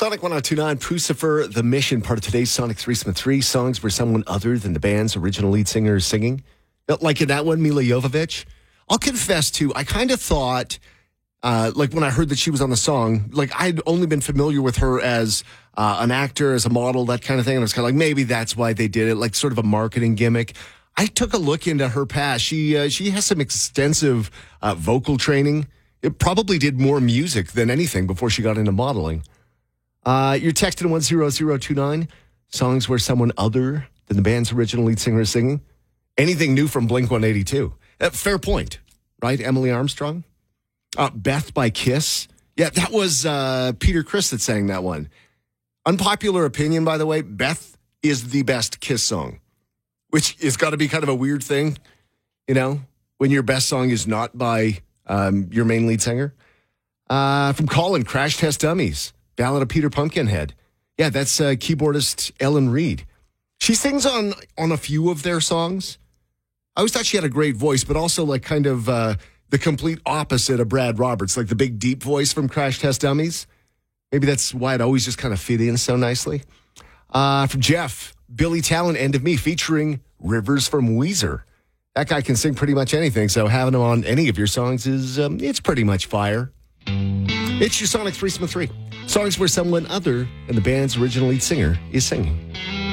Sonic 102.9, Pucifer, The Mission, part of today's Sonic 3 songs where someone other than the band's original lead singer is singing. Like in that one, Mila Jovovich. I'll confess, too, I kind of thought, when I heard that she was on the song, I'd only been familiar with her as an actor, as a model, that kind of thing. And I was kind of like, maybe that's why they did it, like sort of a marketing gimmick. I took a look into her past. She has some extensive vocal training. It probably did more music than anything before she got into modeling. You're texting 10029, songs where someone other than the band's original lead singer is singing. Anything new from Blink-182? Fair point, right? Emily Armstrong? Beth by Kiss? Yeah, that was Peter Criss that sang that one. Unpopular opinion, by the way, Beth is the best Kiss song, which has got to be kind of a weird thing, when your best song is not by your main lead singer. From Colin, Crash Test Dummies. Ballad of Peter Pumpkinhead. Yeah, that's keyboardist Ellen Reed. She sings on a few of their songs. I always thought she had a great voice, but also the complete opposite of Brad Roberts, like the big deep voice from Crash Test Dummies. Maybe that's why it always just kind of fit in so nicely. From Jeff, Billy Talent, End of Me, featuring Rivers from Weezer. That guy can sing pretty much anything, so having him on any of your songs is, it's pretty much fire. It's your Sonic 3 Songs where someone other than the band's original lead singer is singing.